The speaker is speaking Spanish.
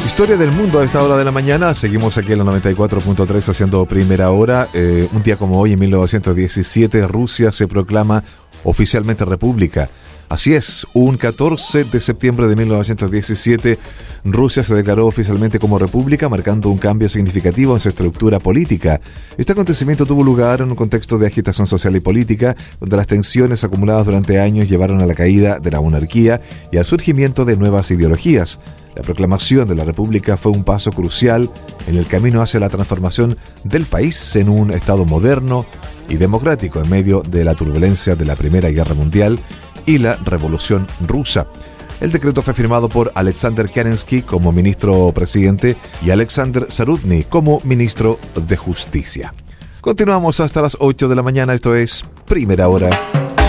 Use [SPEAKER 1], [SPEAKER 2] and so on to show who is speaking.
[SPEAKER 1] Historia del mundo a esta hora de la mañana. Seguimos aquí en la 94.3 haciendo primera hora. Un día como hoy, en 1917, Rusia se proclama oficialmente república. Así es, un 14 de septiembre de 1917, Rusia se declaró oficialmente como república, marcando un cambio significativo en su estructura política. Este acontecimiento tuvo lugar en un contexto de agitación social y política, donde las tensiones acumuladas durante años llevaron a la caída de la monarquía y al surgimiento de nuevas ideologías. La proclamación de la República fue un paso crucial en el camino hacia la transformación del país en un Estado moderno y democrático en medio de la turbulencia de la Primera Guerra Mundial y la Revolución Rusa. El decreto fue firmado por Alexander Kerensky como ministro presidente y Alexander Zarudny como ministro de Justicia. Continuamos hasta las 8 de la mañana, esto es Primera Hora.